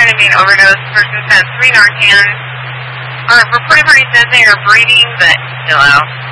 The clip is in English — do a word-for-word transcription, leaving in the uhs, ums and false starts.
pretending to be an overdose. The person's had three Narcan. Our reporting party says they are breathing, but still out.